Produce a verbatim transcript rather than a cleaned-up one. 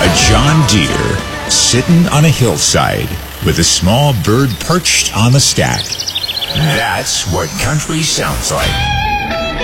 A John Deere sitting on a hillside with a small bird perched on the stack. That's what country sounds like.